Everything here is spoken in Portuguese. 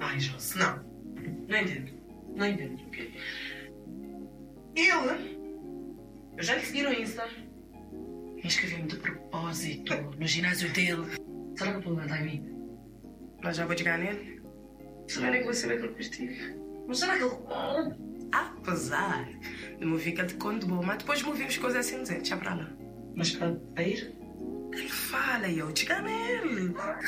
Ai, Josi, não. Não entendo. Não entendo. Eu já lhe segui no Insta. Inscrevi-me de propósito no ginásio dele. Será que o problema está em mim? Mas já vou chegar nele. Será nem que você vai que eu tive. Mas será que ele... Apesar de me ver que ele te conta bom, mas depois me vimos coisas assim, dizer, deixa pra lá. Mas para ir? Ele fala e eu chegar nele.